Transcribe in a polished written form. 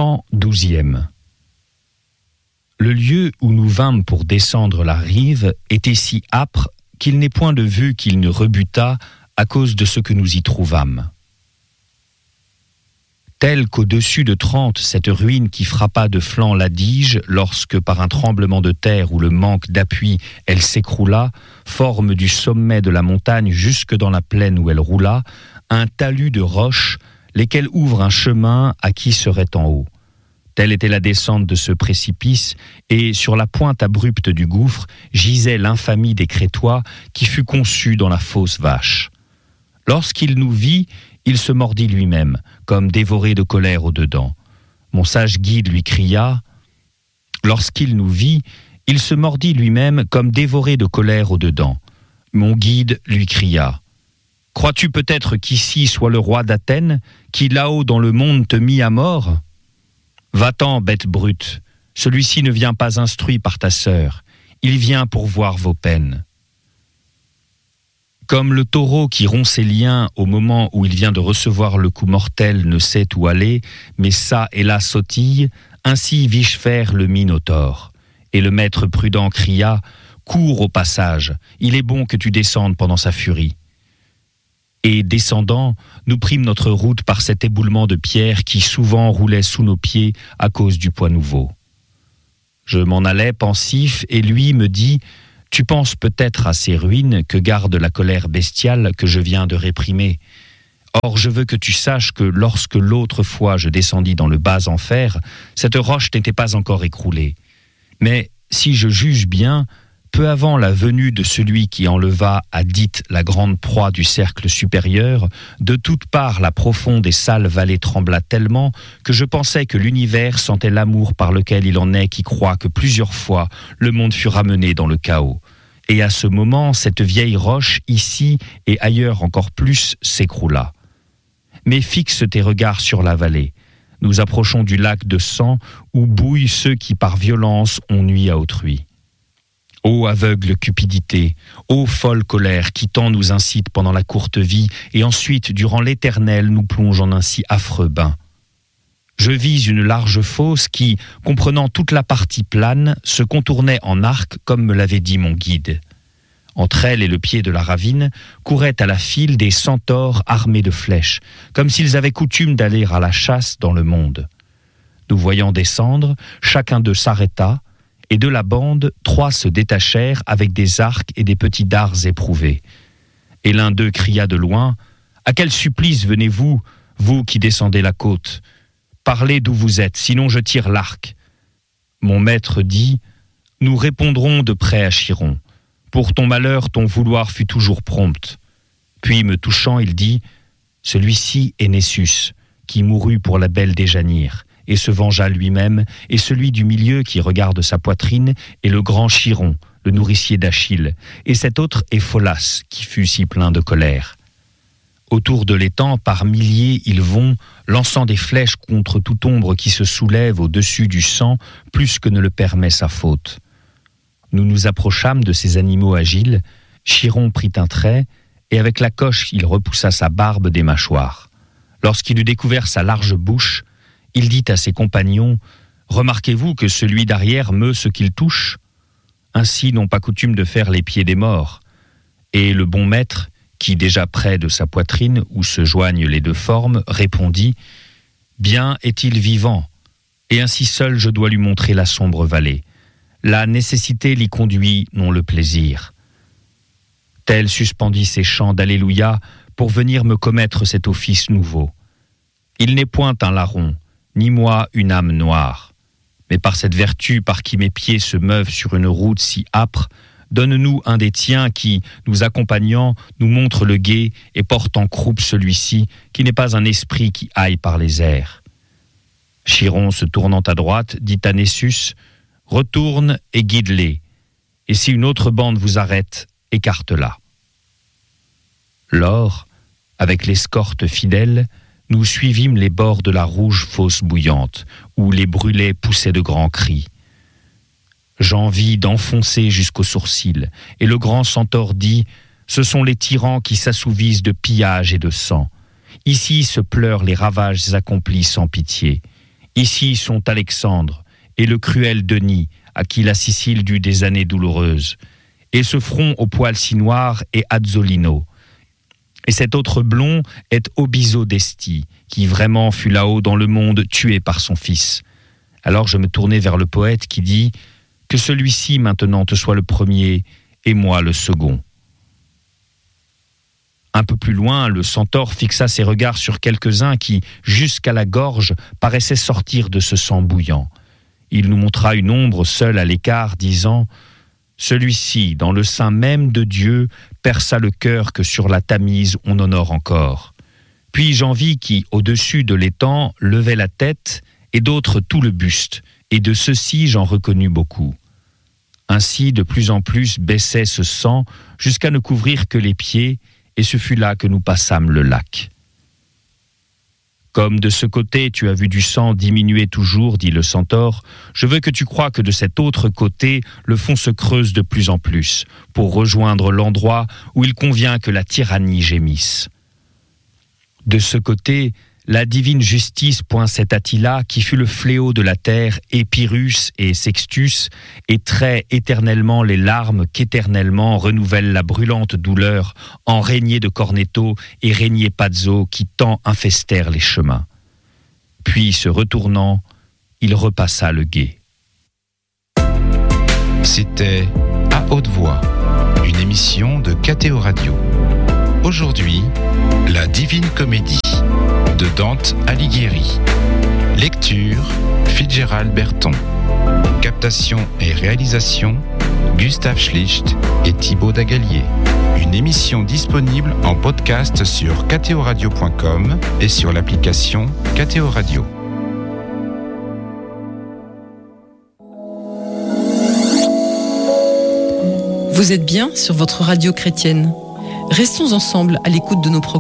Chant 12e. Le lieu où nous vîmes pour descendre la rive était si âpre qu'il n'est point de vue qu'il ne rebutât à cause de ce que nous y trouvâmes. Telle qu'au-dessus de 30, cette ruine qui frappa de flanc l'Adige, lorsque par un tremblement de terre ou le manque d'appui, elle s'écroula, forme du sommet de la montagne jusque dans la plaine où elle roula, un talus de roches, lesquels ouvrent un chemin à qui serait en haut. Telle était la descente de ce précipice, et sur la pointe abrupte du gouffre gisait l'infamie des Crétois qui fut conçue dans la fausse vache. Lorsqu'il nous vit, il se mordit lui-même, comme dévoré de colère au-dedans. Mon sage guide lui cria. Lorsqu'il nous vit, il se mordit lui-même, comme dévoré de colère au-dedans. Mon guide lui cria. Crois-tu peut-être qu'ici soit le roi d'Athènes, qui là-haut dans le monde te mit à mort ? Va-t'en, bête brute, celui-ci ne vient pas instruit par ta sœur, il vient pour voir vos peines. Comme le taureau qui rompt ses liens au moment où il vient de recevoir le coup mortel ne sait où aller, mais ça et là sautille, ainsi Vichefer le Minotaure. Et le maître prudent cria « Cours au passage, il est bon que tu descendes pendant sa furie. » Et descendant, nous prîmes notre route par cet éboulement de pierre qui souvent roulait sous nos pieds à cause du poids nouveau. Je m'en allais pensif et lui me dit « Tu penses peut-être à ces ruines que garde la colère bestiale que je viens de réprimer. Or je veux que tu saches que lorsque l'autre fois je descendis dans le bas enfer, cette roche n'était pas encore écroulée. Mais si je juge bien, peu avant la venue de celui qui enleva à dite la grande proie du cercle supérieur, de toutes parts la profonde et sale vallée trembla tellement que je pensais que l'univers sentait l'amour par lequel il en est qui croit que plusieurs fois le monde fut ramené dans le chaos. Et à ce moment, cette vieille roche, ici et ailleurs encore plus, s'écroula. Mais fixe tes regards sur la vallée. Nous approchons du lac de sang où bouillent ceux qui par violence ont nui à autrui. Ô aveugle cupidité, ô folle colère qui tant nous incite pendant la courte vie et ensuite, durant l'éternel, nous plonge en un si affreux bain. Je vis une large fosse qui, comprenant toute la partie plane, se contournait en arc comme me l'avait dit mon guide. Entre elle et le pied de la ravine couraient à la file des centaures armés de flèches, comme s'ils avaient coutume d'aller à la chasse dans le monde. Nous voyant descendre, chacun d'eux s'arrêta, et de la bande, 3 se détachèrent avec des arcs et des petits dards éprouvés. Et l'un d'eux cria de loin « À quel supplice venez-vous, vous qui descendez la côte ? Parlez d'où vous êtes, sinon je tire l'arc. » Mon maître dit « Nous répondrons de près à Chiron. Pour ton malheur, ton vouloir fut toujours prompt. » Puis, me touchant, il dit « Celui-ci est Nessus, qui mourut pour la belle Déjanire. » et se vengea lui-même, et celui du milieu qui regarde sa poitrine est le grand Chiron, le nourricier d'Achille, et cet autre est Pholas, qui fut si plein de colère. Autour de l'étang, par milliers, ils vont, lançant des flèches contre toute ombre qui se soulève au-dessus du sang, plus que ne le permet sa faute. Nous nous approchâmes de ces animaux agiles, Chiron prit un trait, et avec la coche il repoussa sa barbe des mâchoires. Lorsqu'il eut découvert sa large bouche, il dit à ses compagnons « Remarquez-vous que celui d'arrière meut ce qu'il touche ? Ainsi n'ont pas coutume de faire les pieds des morts. » Et le bon maître, qui déjà près de sa poitrine, où se joignent les 2 formes, répondit « Bien est-il vivant, et ainsi seul je dois lui montrer la sombre vallée. La nécessité l'y conduit, non le plaisir. » Tel suspendit ses chants d'Alléluia pour venir me commettre cet office nouveau. Il n'est point un larron, ni moi une âme noire. Mais par cette vertu par qui mes pieds se meuvent sur une route si âpre, donne-nous un des tiens qui, nous accompagnant, nous montre le gué et porte en croupe celui-ci, qui n'est pas un esprit qui aille par les airs. Chiron, se tournant à droite, dit à Nessus, « Retourne et guide-les, et si une autre bande vous arrête, écarte-la. » Lors, avec l'escorte fidèle, nous suivîmes les bords de la rouge fosse bouillante, où les brûlés poussaient de grands cris. J'envie d'enfoncer jusqu'aux sourcils, et le grand centaure dit « Ce sont les tyrans qui s'assouvissent de pillage et de sang. Ici se pleurent les ravages accomplis sans pitié. Ici sont Alexandre et le cruel Denis, à qui la Sicile dut des années douloureuses, et ce front au poil si noir est Azzolino. Et cet autre blond est Obiso d'Esti, qui vraiment fut là-haut dans le monde tué par son fils. Alors je me tournai vers le poète qui dit « Que celui-ci maintenant te soit le premier et moi le second ». Un peu plus loin, le centaure fixa ses regards sur quelques-uns qui, jusqu'à la gorge, paraissaient sortir de ce sang bouillant. Il nous montra une ombre seule à l'écart, disant « Celui-ci, dans le sein même de Dieu, perça le cœur que sur la Tamise on honore encore. Puis j'en vis qui, au-dessus de l'étang, levait la tête, et d'autres tout le buste, et de ceux-ci j'en reconnus beaucoup. Ainsi, de plus en plus baissait ce sang, jusqu'à ne couvrir que les pieds, et ce fut là que nous passâmes le lac. Comme de ce côté tu as vu du sang diminuer toujours, dit le centaure, je veux que tu croies que de cet autre côté, le fond se creuse de plus en plus, pour rejoindre l'endroit où il convient que la tyrannie gémisse. De ce côté, la divine justice poinçait Attila, qui fut le fléau de la terre, et Pyrrhus et Sextus, et trait éternellement les larmes qu'éternellement renouvelle la brûlante douleur en régné de Cornetto et régné Pazzo qui tant infestèrent les chemins. Puis, se retournant, il repassa le gué. C'était À haute voix, une émission de KTO Radio. Aujourd'hui, La Divine Comédie de Dante Alighieri. Lecture, Fitzgerald Berton. Captation et réalisation, Gustave Schlicht et Thibaut Dagalier. Une émission disponible en podcast sur ktoradio.com et sur l'application KTO Radio. Vous êtes bien sur votre radio chrétienne. Restons ensemble à l'écoute de nos programmes.